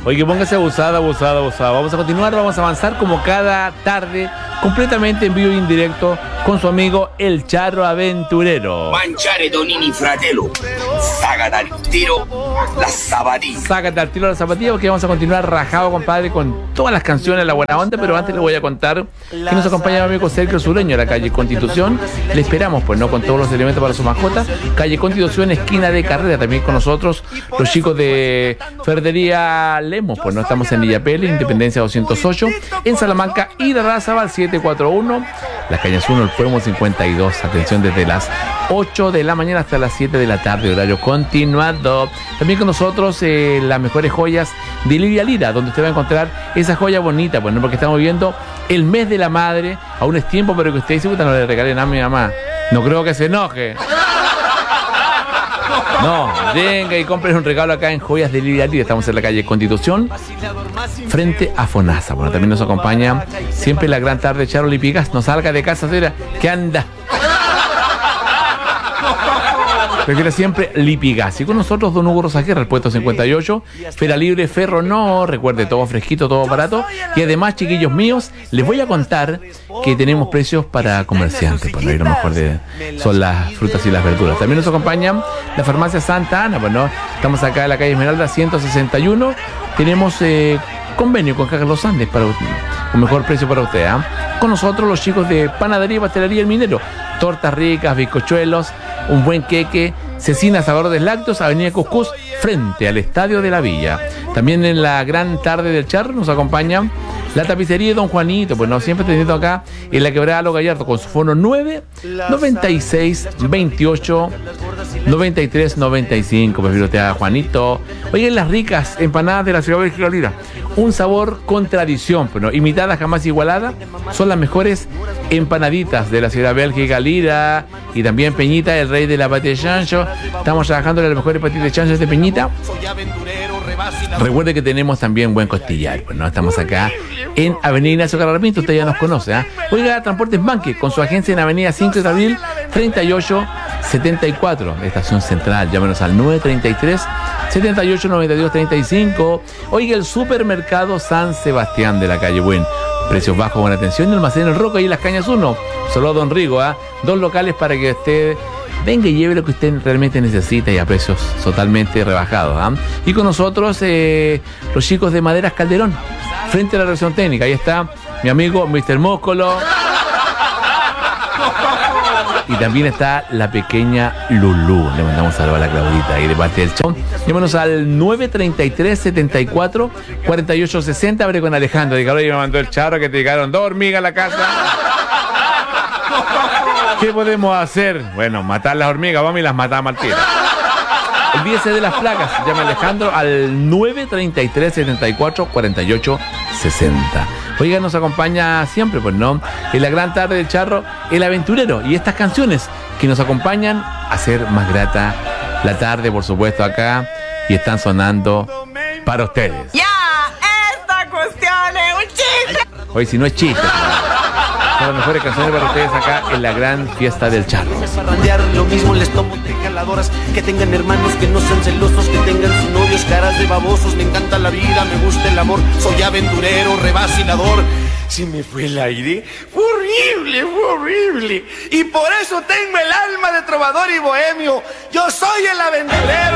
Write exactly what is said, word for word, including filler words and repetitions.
Oye, póngase abusada, abusada, abusada. Vamos a continuar, vamos a avanzar como cada tarde, completamente en vivo e indirecto, con su amigo El Charro Aventurero. Mangiare Donini Fratello, sácate al tiro las zapatillas. Sácate al tiro las zapatillas, porque vamos a continuar rajado, compadre, con todas las canciones, la buena onda. Pero antes le voy a contar que nos acompaña mi amigo Sergio Sureño a la calle Constitución. Le esperamos, pues, no, con todos los elementos para su mascota. Calle Constitución, esquina de Carrera. También con nosotros los chicos de Ferretería Lemos, pues no estamos en Illapel, Independencia doscientos ocho, en Salamanca y Darrazabal siete cuatro uno, Las Cañas uno, el Pueblo cincuenta y dos. Atención desde las ocho de la mañana hasta las siete de la tarde, horario continuado. También con nosotros eh, las mejores joyas de Lidia Lira, donde usted va a encontrar esa joya bonita, pues no, porque estamos viendo el mes de la madre. Aún es tiempo, pero que usted dice, puta, no le regalen a mi mamá. No creo que se enoje. No, venga y compren un regalo acá en Joyas de Lidia Lira. Estamos en la calle Constitución, frente a Fonasa. Bueno, también nos acompaña siempre la gran tarde Charo Lipigas. No salga de casa, señora, que anda. Prefiere siempre Lipigas. Y con nosotros Don Hugo Rosaguerra, el puesto cincuenta y ocho, Fera Libre, Ferro No. Recuerde, todo fresquito, todo barato. Y además, chiquillos míos, les voy a contar que tenemos precios para comerciantes. Bueno, y lo mejor de, son las frutas y las verduras. También nos acompañan la farmacia Santa Ana. Bueno, estamos acá en la calle Esmeralda ciento sesenta y uno. Tenemos eh, convenio con Cajas Los Andes para un mejor precio para usted, ¿eh? Con nosotros los chicos de Panadería y Pastelería El Minero. Tortas ricas, bizcochuelos, un buen queque, cecina sabores lácteos, Avenida Cuscús, frente al Estadio de la Villa. También en la gran tarde del Charro nos acompaña la tapicería de Don Juanito, pues no, siempre teniendo acá en la Quebrada Lo Gallardo, con su fono nueve noventa y seis veintiocho noventa y tres noventa y cinco. Prefiero te a Juanito. Oigan, las ricas empanadas de la ciudad de Bélgica Lira, un sabor con tradición, pero no, imitada jamás igualada. Son las mejores empanaditas de la ciudad de Bélgica Lira. Y también Peñita, el rey de la pate de chancho. Estamos trabajando en las mejores patitas de chancho de Peñita. Recuerde que tenemos también buen costillar, pues no, estamos acá en Avenida Ignacio Carrarpinto, usted ya nos conoce, ¿eh? Oiga, Transportes Banque, con su agencia en Avenida cinco de abril, treinta y ocho setenta y cuatro, Estación Central. Llámenos al nueve treinta y tres setenta y ocho noventa y dos treinta y cinco. Oiga, el supermercado San Sebastián de la calle Buen. Precios bajos, buena atención. El almacén El Roca y Las Cañas uno. Solo Don Rigo, ¿eh? Dos locales para que usted venga y lleve lo que usted realmente necesita y a precios totalmente rebajados, ¿eh? Y con nosotros eh, los chicos de Maderas Calderón, frente a la revisión técnica. Ahí está mi amigo mister Móscolo. Y también está la pequeña Lulú. Le mandamos saludos a la Claudita y de parte del Chón. Llámanos al nueve treinta y tres setenta y cuatro cuarenta y ocho sesenta. Abre con Alejandro. Diga, oye, me mandó el Charro que te llegaron dos hormigas a la casa. ¿Qué podemos hacer? Bueno, matar las hormigas, vamos y las matamos al tiro. Olvídese de las placas. Llama a Alejandro al nueve treinta y tres setenta y cuatro cuarenta y ocho sesenta. Oiga, nos acompaña siempre, pues no, en la gran tarde del Charro, el aventurero. Y estas canciones que nos acompañan a hacer más grata la tarde, por supuesto, acá. Y están sonando para ustedes. ¡Ya! ¡Esta cuestión es un chiste! Hoy si no es chiste. Son las mejores canciones para ustedes acá en la gran fiesta del Charro. Lo mismo les tomo de jaladoras, que tengan hermanos que no sean celosos, que tengan sus novios caras de babosos. Me encanta la vida, me gusta el amor, soy aventurero, revacilador. Se me fue el aire, fue horrible, fue horrible. Y por eso tengo el alma de trovador y bohemio. Yo soy el aventurero.